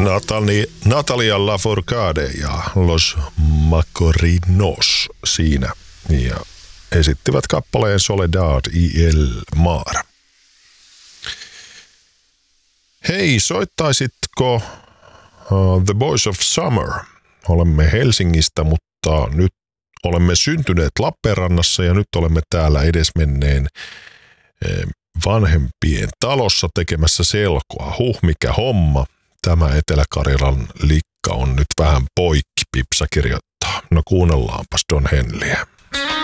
Natalia Lafourcade ja Los Macorinos siinä ja esittivät kappaleen Soledad y el Mar. Hei, soittaisitko The Boys of Summer? Olemme Helsingistä, mutta nyt olemme syntyneet Lappeenrannassa ja nyt olemme täällä edesmenneen vanhempien talossa tekemässä selkoa. Mikä homma. Tämä Etelä-Karjalan likka on nyt vähän poikki, Pipsa kirjoittaa. No kuunnellaanpas Don Henleyä.